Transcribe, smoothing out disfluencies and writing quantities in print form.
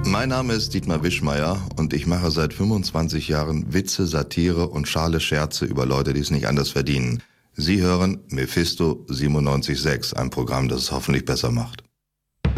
Mein Name ist Dietmar Wischmeier und ich mache seit 25 Jahren Witze, Satire und schale Scherze über Leute, die es nicht anders verdienen. Sie hören Mephisto 97.6, ein Programm, das es hoffentlich besser macht.